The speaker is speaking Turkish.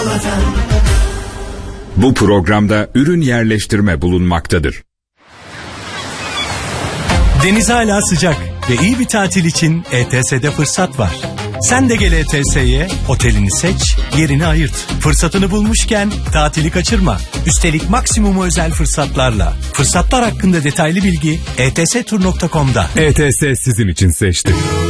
çikolata. Bu programda ürün yerleştirme bulunmaktadır. Deniz hala sıcak ve iyi bir tatil için ETS'de fırsat var. Sen de gel ETS'ye, otelini seç, yerini ayırt. Fırsatını bulmuşken tatili kaçırma. Üstelik maksimum özel fırsatlarla. Fırsatlar hakkında detaylı bilgi etstur.com'da. ETS sizin için seçti.